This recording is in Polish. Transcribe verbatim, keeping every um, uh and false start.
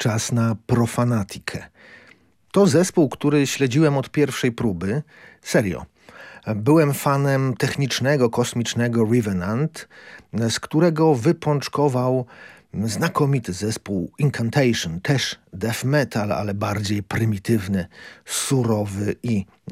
czas na Profanatikę. To zespół, który śledziłem od pierwszej próby. Serio. Byłem fanem technicznego, kosmicznego Revenant, z którego wypączkował znakomity zespół Incantation, też death metal, ale bardziej prymitywny, surowy i